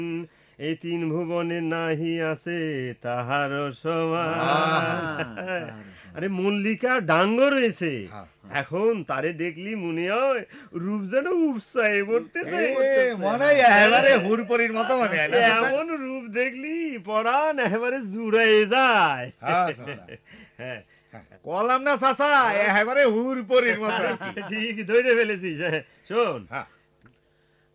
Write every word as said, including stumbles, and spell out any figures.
এই তিন ভুবনে নাহি আছে তাহার সমান। আরে মল্লিকা ডাঙ্গ রয়েছে, এখন তারে দেখলি মনে হয় রূপ যেন উপসায় পড়তেছে, হুরপরির মতো মনে হয়। এমন রূপ দেখলি পরাণ একেবারে জুড়াই যায়। হ্যাঁ কলাম না চাচা, একেবারে হুরপরির মতো। ঠিক ধরে ফেলেছিস। শোন,